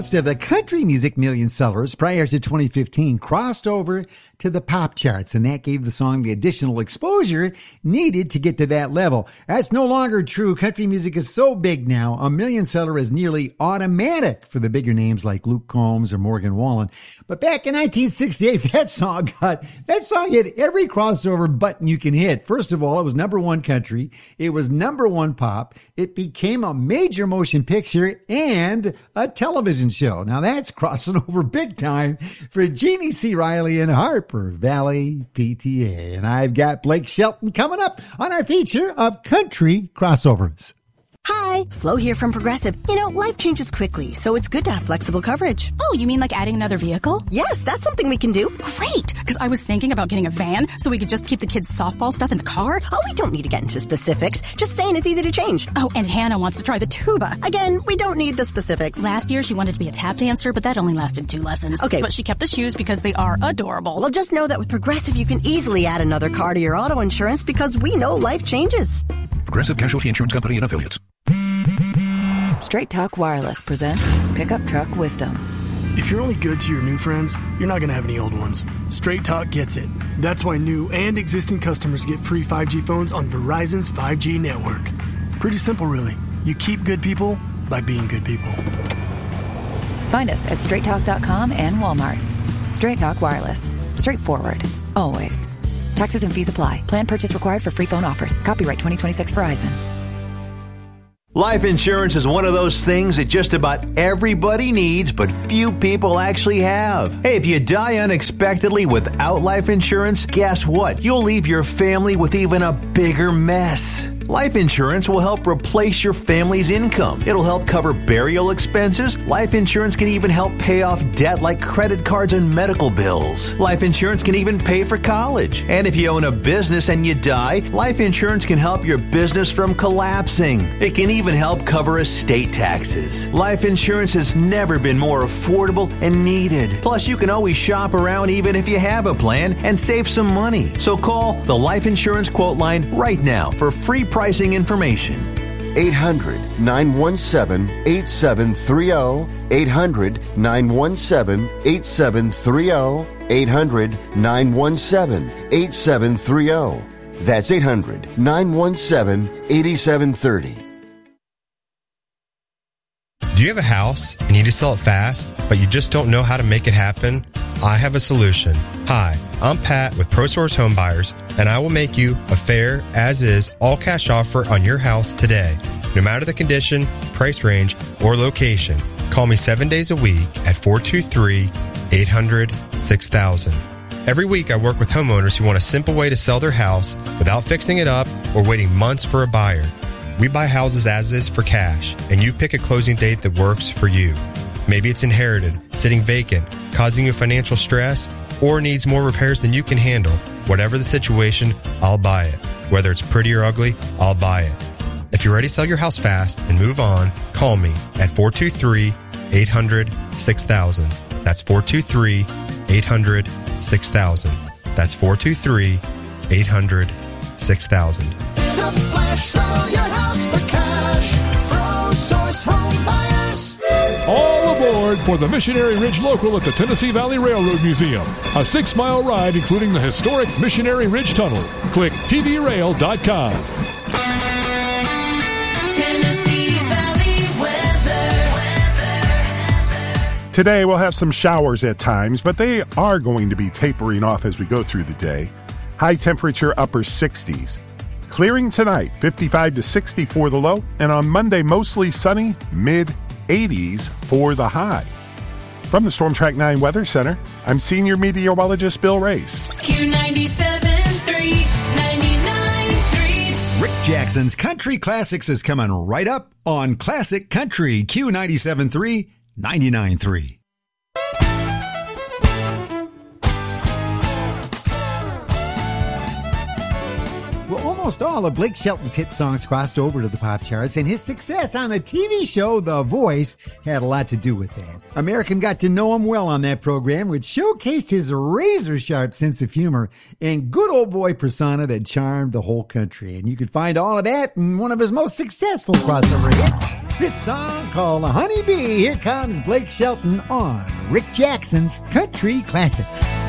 most of the country music million sellers prior to 2015 crossed over to the pop charts, and that gave the song the additional exposure needed to get to that level. That's no longer true. Country music is so big now, a million seller is nearly automatic for the bigger names like Luke Combs or Morgan Wallen. But back in 1968, that song hit every crossover button you can hit. First of all, it was number one country. It was number one pop. It became a major motion picture and a television show. Now that's crossing over big time for Jeannie C. Riley and Harper Valley PTA. And I've got Blake Shelton coming up on our feature of country crossovers. Hi, Flo here from Progressive. You know, life changes quickly, so it's good to have flexible coverage. Oh, you mean like adding another vehicle? Yes, that's something we can do. Great, because I was thinking about getting a van so we could just keep the kids' softball stuff in the car. Oh, we don't need to get into specifics. Just saying it's easy to change. Oh, and Hannah wants to try the tuba. Again, we don't need the specifics. Last year, she wanted to be a tap dancer, but that only lasted 2 lessons. Okay. But she kept the shoes because they are adorable. Well, just know that with Progressive, you can easily add another car to your auto insurance because we know life changes. Progressive Casualty Insurance Company and Affiliates. Straight Talk Wireless presents Pickup Truck Wisdom. If you're only good to your new friends, you're not going to have any old ones. Straight Talk gets it. That's why new and existing customers get free 5G phones on Verizon's 5G network. Pretty simple, really. You keep good people by being good people. Find us at straighttalk.com and Walmart. Straight Talk Wireless. Straightforward. Always. Taxes and fees apply. Plan purchase required for free phone offers. Copyright 2026 Verizon. Life insurance is one of those things that just about everybody needs, but few people actually have. Hey, if you die unexpectedly without life insurance, guess what? You'll leave your family with even a bigger mess. Life insurance will help replace your family's income. It'll help cover burial expenses. Life insurance can even help pay off debt like credit cards and medical bills. Life insurance can even pay for college. And if you own a business and you die, life insurance can help your business from collapsing. It can even help cover estate taxes. Life insurance has never been more affordable and needed. Plus, you can always shop around even if you have a plan and save some money. So call the Life Insurance Quote Line right now for free pricing information. 800-917-8730. 800-917-8730. 800-917-8730. That's 800-917-8730. Do you have a house and need to sell it fast, but you just don't know how to make it happen? I have a solution. Hi, I'm Pat with ProSource Home Buyers, and I will make you a fair, as-is, all-cash offer on your house today. No matter the condition, price range, or location, call me 7 days a week at 423-800-6000. Every week I work with homeowners who want a simple way to sell their house without fixing it up or waiting months for a buyer. We buy houses as is for cash, and you pick a closing date that works for you. Maybe it's inherited, sitting vacant, causing you financial stress, or needs more repairs than you can handle. Whatever the situation, I'll buy it. Whether it's pretty or ugly, I'll buy it. If you're ready to sell your house fast and move on, call me at 423-800-6000. That's 423-800-6000. That's 423-800-6000. In a flash, sell your house for cash. ProSource Home Buyers. All aboard for the Missionary Ridge Local at the Tennessee Valley Railroad Museum. A 6-mile ride including the historic Missionary Ridge Tunnel. Click tvrail.com. Tennessee Valley weather. Today we'll have some showers at times, but they are going to be tapering off as we go through the day. High temperature upper 60s. Clearing tonight, 55 to 60 for the low, and on Monday mostly sunny, mid-80s for the high. From the Storm Track 9 Weather Center, I'm Senior Meteorologist Bill Race. Q97.3, 99.3. Rick Jackson's Country Classics is coming right up on Classic Country, Q97.3, 99.3. Well, almost all of Blake Shelton's hit songs crossed over to the pop charts, and his success on the TV show The Voice had a lot to do with that. American got to know him well on that program, which showcased his razor-sharp sense of humor and good old boy persona that charmed the whole country. And you could find all of that in one of his most successful crossover hits, this song called Honey Bee. Here comes Blake Shelton on Rick Jackson's Country Classics.